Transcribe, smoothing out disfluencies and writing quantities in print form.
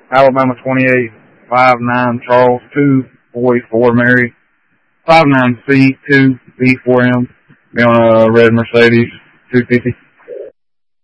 Alabama 28, 59 Charles, 244 Mary, 59C, 2B4M. Be on a red Mercedes, 250.